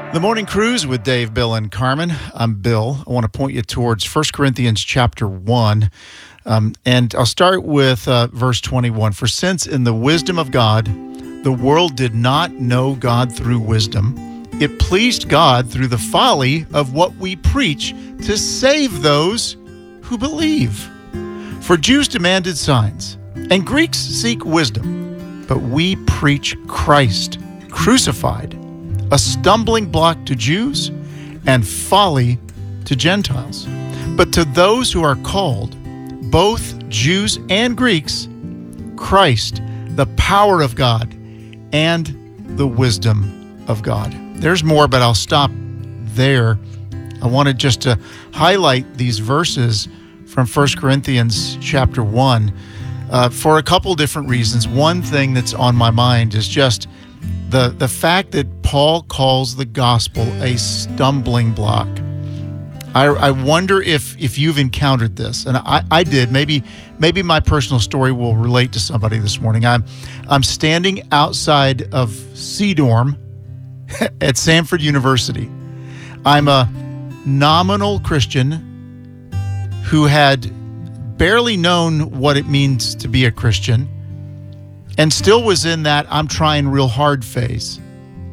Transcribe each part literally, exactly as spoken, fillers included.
The Morning Cruise with Dave, Bill, and Carmen. I'm Bill. I want to point you towards First Corinthians chapter one. Um, and I'll start with uh, verse twenty-one. For since in the wisdom of God, the world did not know God through wisdom, it pleased God through the folly of what we preach to save those who believe. For Jews demanded signs, and Greeks seek wisdom, but we preach Christ crucified, a stumbling block to Jews and folly to Gentiles. But to those who are called, both Jews and Greeks, Christ, the power of God and the wisdom of God. There's more, but I'll stop there. I wanted just to highlight these verses from First Corinthians chapter one uh, for a couple different reasons. One thing that's on my mind is just The the fact that Paul calls the gospel a stumbling block. I, I wonder if if you've encountered this, and I, I did. Maybe maybe my personal story will relate to somebody this morning. I'm I'm standing outside of C-Dorm at Samford University. I'm a nominal Christian who had barely known what it means to be a Christian, and still was in that I'm trying real hard phase.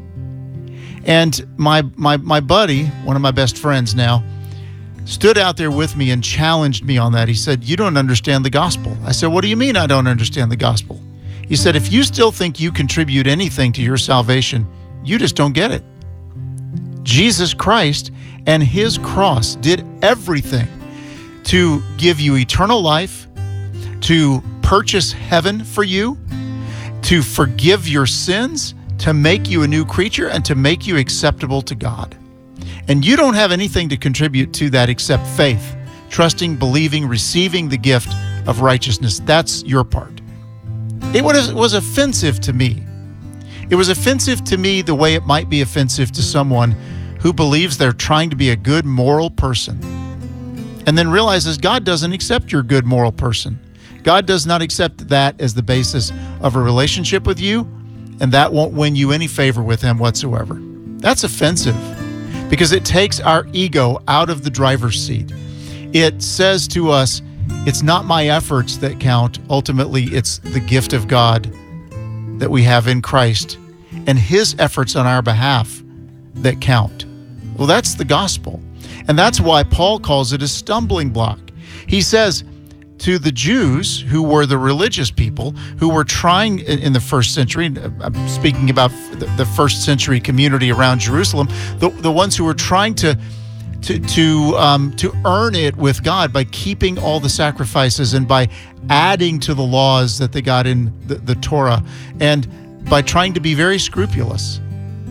And my my my buddy, one of my best friends now, stood out there with me and challenged me on that. He said, "You don't understand the gospel." I said, "What do you mean I don't understand the gospel?" He said, "If you still think you contribute anything to your salvation, you just don't get it. Jesus Christ and his cross did everything to give you eternal life, to purchase heaven for you, to forgive your sins, to make you a new creature, and to make you acceptable to God. And you don't have anything to contribute to that except faith, trusting, believing, receiving the gift of righteousness. That's your part." It was, it was offensive to me. It was offensive to me the way it might be offensive to someone who believes they're trying to be a good moral person and then realizes God doesn't accept your good moral person. God does not accept that as the basis of a relationship with you, and that won't win you any favor with him whatsoever. That's offensive because it takes our ego out of the driver's seat. It says to us, it's not my efforts that count. Ultimately, it's the gift of God that we have in Christ and his efforts on our behalf that count. Well, that's the gospel. And that's why Paul calls it a stumbling block. He says, to the Jews, who were the religious people, who were trying in the first century, I'm speaking about the first century community around Jerusalem, the, the ones who were trying to to to um, to earn it with God by keeping all the sacrifices and by adding to the laws that they got in the, the Torah, and by trying to be very scrupulous.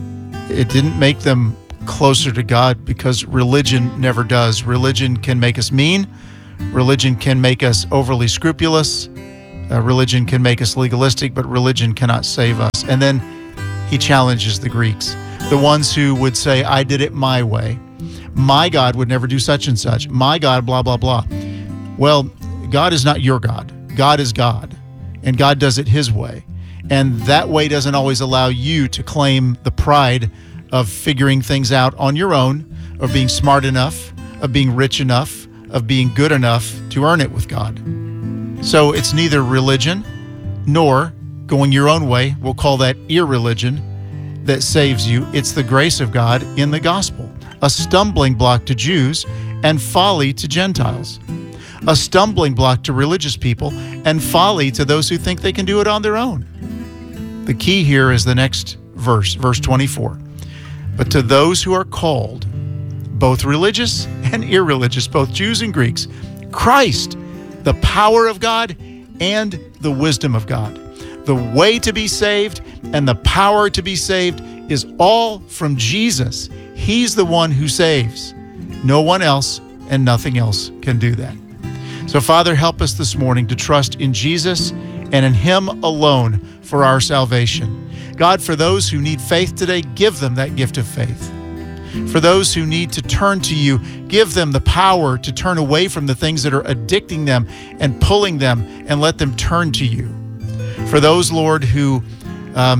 It didn't make them closer to God, because religion never does. Religion can make us mean. Religion can make us overly scrupulous. Uh, religion can make us legalistic, but religion cannot save us. And then he challenges the Greeks, the ones who would say, I did it my way. My God would never do such and such. My God, blah, blah, blah. Well, God is not your God. God is God, and God does it his way. And that way doesn't always allow you to claim the pride of figuring things out on your own, of being smart enough, of being rich enough, of being good enough to earn it with God. So it's neither religion nor going your own way, we'll call that irreligion, that saves you. It's the grace of God in the gospel, a stumbling block to Jews and folly to Gentiles, a stumbling block to religious people and folly to those who think they can do it on their own. The key here is the next verse, verse twenty-four. But to those who are called, both religious and irreligious, both Jews and Greeks, Christ, the power of God and the wisdom of God. The way to be saved and the power to be saved is all from Jesus. He's the one who saves. No one else and nothing else can do that. So, Father, help us this morning to trust in Jesus and in him alone for our salvation. God, for those who need faith today, give them that gift of faith. For those who need to turn to you, give them the power to turn away from the things that are addicting them and pulling them, and let them turn to you. For those, Lord, who um,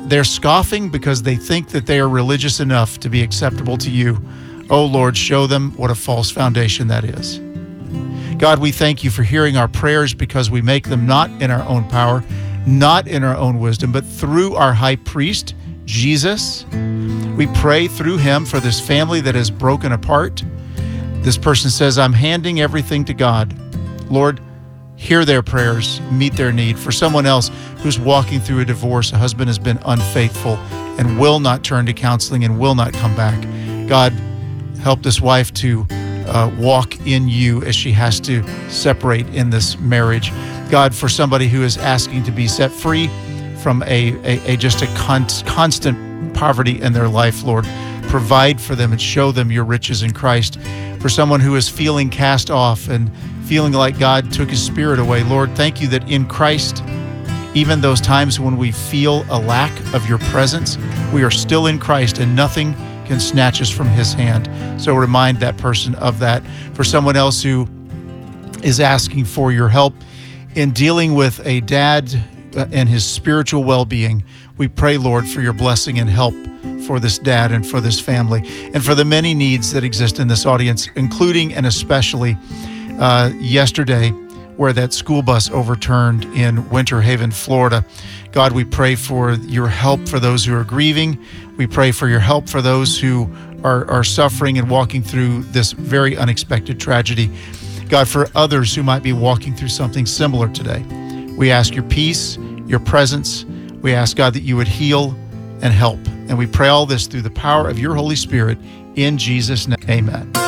they're scoffing because they think that they are religious enough to be acceptable to you. Oh Lord, show them what a false foundation that is. God, we thank you for hearing our prayers because we make them not in our own power, not in our own wisdom, but through our high priest, Jesus. We pray through him for this family that is broken apart. This person says, I'm handing everything to God. Lord, hear their prayers, meet their need. For someone else who's walking through a divorce, a husband has been unfaithful and will not turn to counseling and will not come back. God, help this wife to uh, walk in you as she has to separate in this marriage. God, for somebody who is asking to be set free from a, a, a just a con- constant poverty in their life, Lord, provide for them and show them your riches in Christ. For someone who is feeling cast off and feeling like God took his spirit away, Lord, thank you that in Christ, even those times when we feel a lack of your presence, we are still in Christ and nothing can snatch us from his hand. So remind that person of that. For someone else who is asking for your help in dealing with a dad and his spiritual well-being, we pray, Lord, for your blessing and help for this dad and for this family and for the many needs that exist in this audience, including and especially uh, yesterday where that school bus overturned in Winter Haven, Florida. God, we pray for your help for those who are grieving. We pray for your help for those who are, are suffering and walking through this very unexpected tragedy. God, for others who might be walking through something similar today, we ask your peace, your presence. We ask, God, that you would heal and help. And we pray all this through the power of your Holy Spirit in Jesus' name. Amen.